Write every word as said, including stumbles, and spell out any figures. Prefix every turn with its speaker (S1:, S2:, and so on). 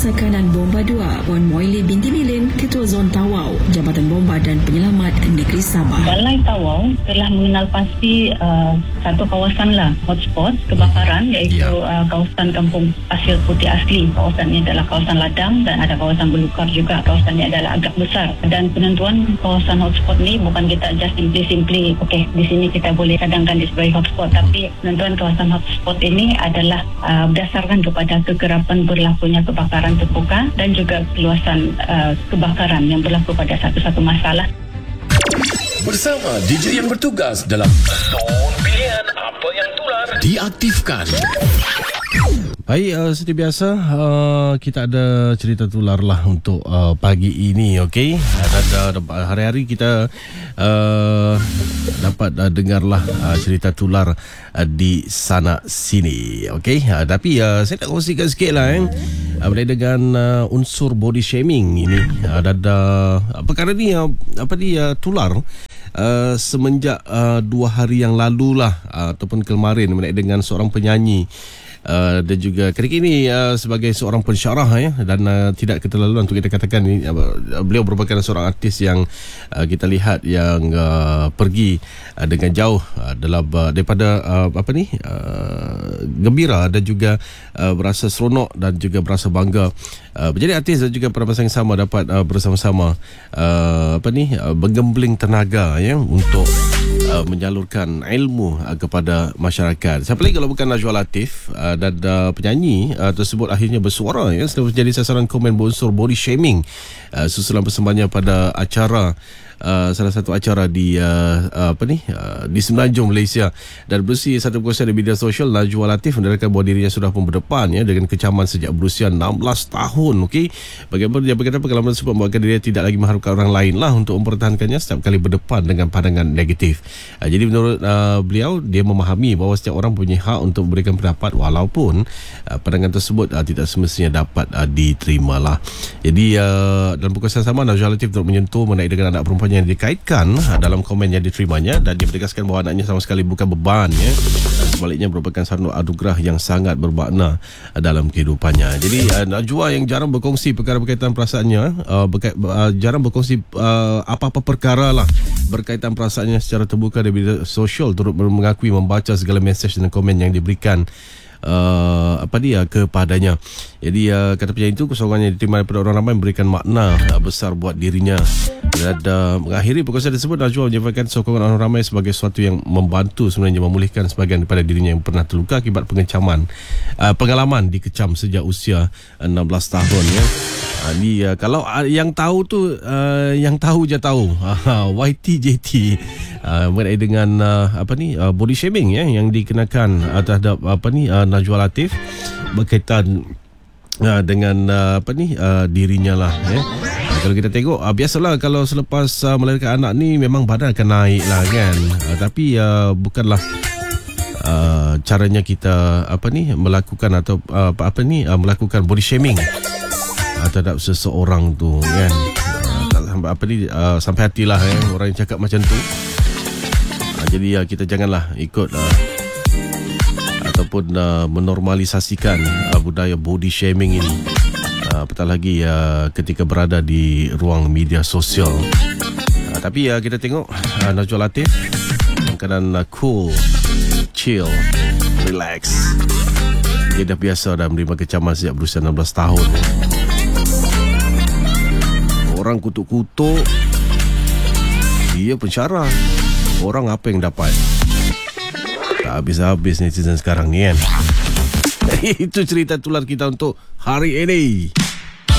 S1: Sekanan Bomba dua, Puan Moili binti Lilin, Ketua Zon Tawau, Jabatan Bomba dan Penyelamat Negeri Sabah.
S2: Balai Tawau telah mengenal pasti uh, satu kawasan lah hotspot kebakaran, iaitu yeah. uh, kawasan Kampung Pasir Putih Asli. Kawasan ini adalah kawasan ladang dan ada kawasan belukar juga. Kawasan ini adalah agak besar, dan penentuan kawasan hotspot ni bukan kita just simply-simply okey, di sini kita boleh cadangkan di sebagai hotspot, tapi penentuan kawasan hotspot ini adalah uh, berdasarkan kepada kekerapan berlakunya kebakaran terbuka dan juga keluasan uh, kebakaran yang berlaku pada satu-satu masalah.
S3: Bersama D J yang bertugas dalam Zon Pilihan Apa Yang Tular diaktifkan.
S4: Baik, uh, seperti biasa uh, kita ada cerita tular lah untuk uh, pagi ini, okey. Dan uh, hari-hari kita uh, dapat uh, dengarlah uh, cerita tular uh, di sana sini, okey. Uh, tapi uh, saya nak kongsikan sikit lah eh, uh, berkaitan dengan uh, unsur body shaming ini. Uh, dan uh, perkara ni uh, apa ni uh, tular uh, semenjak uh, dua hari yang lalu lah, uh, ataupun kemarin berkaitan dengan seorang penyanyi. Uh, dan juga ketika ini uh, sebagai seorang pensyarah ya, dan uh, tidak keterlaluan untuk kita katakan ini, uh, beliau merupakan seorang artis yang uh, kita lihat yang uh, pergi uh, dengan jauh uh, dalam uh, daripada uh, apa ni uh, gembira dan juga uh, berasa seronok dan juga berasa bangga uh, menjadi artis, dan juga pada masa yang sama dapat uh, bersama-sama uh, apa ni uh, menggembling tenaga ya untuk uh, menyalurkan ilmu uh, kepada masyarakat. Siapa lagi kalau bukan Najwa Latif, uh, dan uh, penyanyi uh, tersebut akhirnya bersuara ya, setelah menjadi sasaran komen berunsur body shaming uh, susulan persembahannya pada acara Uh, salah satu acara di uh, uh, apa ni uh, di Semenanjung, Malaysia. Dan berusia satu perkongsian di media sosial, Najwa Latif menerangkan bahawa dirinya sudah pun berdepan ya, dengan kecaman sejak berusia enam belas tahun. Okey, bagaimana dia berkata pengalaman tersebut membuatkan dirinya tidak lagi mengharapkan orang lain lah untuk mempertahankannya setiap kali berdepan dengan pandangan negatif. Uh, jadi menurut uh, beliau, dia memahami bahawa setiap orang punya hak untuk memberikan pendapat, walaupun uh, pandangan tersebut uh, tidak semestinya dapat uh, diterima lah. Jadi uh, dalam perkongsian sama, Najwa Latif turut menyentuh mengenai dengan anak perempuan yang dikaitkan dalam komen yang diterimanya, dan dia menegaskan bahawa anaknya sama sekali bukan beban ya, dan sebaliknya merupakan satu anugerah yang sangat bermakna dalam kehidupannya. Jadi uh, Najwa yang jarang berkongsi perkara berkaitan perasaannya, uh, berkait, uh, jarang berkongsi uh, apa-apa perkara lah berkaitan perasaannya secara terbuka di media sosial, turut mengakui membaca segala mesej dan komen yang diberikan Uh, apa dia kepadanya. Jadi uh, kata penyanyi itu, kesokongan yang diterima daripada orang ramai memberikan makna uh, besar buat dirinya. Dan uh, mengakhiri perkongsian tersebut, Najwa menyampaikan sokongan orang ramai sebagai sesuatu yang membantu sebenarnya memulihkan sebahagian daripada dirinya yang pernah terluka akibat pengecaman uh, pengalaman dikecam sejak usia enam belas tahun ya. Uh, ni uh, kalau uh, yang tahu tu uh, yang tahu je tahu. uh, Y T J T uh, mengenai dengan uh, apa ni uh, body shaming ya, yang dikenakan uh, terhadap apa ni uh, Najwa Latif berkaitan uh, dengan uh, apa ni uh, dirinya lah ya. Uh, kalau kita tengok uh, biasalah kalau selepas uh, melahirkan anak ni memang badan akan naik lah kan, uh, tapi uh, bukanlah uh, caranya kita apa ni melakukan atau uh, apa ni uh, melakukan body shaming uh, terhadap seseorang tu kan. Uh, tak sampai apa ni uh, sampai hatilah ya orang yang cakap macam tu. Uh, jadi uh, kita janganlah ikut uh, ataupun uh, menormalisasikan uh, budaya body shaming ini, uh, apatah lagi uh, ketika berada di ruang media sosial. Uh, tapi uh, kita tengok uh, Najwa Latif dalam keadaan uh, cool, chill, relax. Dia dah biasa dah menerima kecaman sejak berusia enam belas tahun. Orang kutuk-kutuk, dia pensyarah. Orang apa yang dapat? Tak habis-habis netizen sekarang ni kan. Itu cerita tular kita untuk hari ini.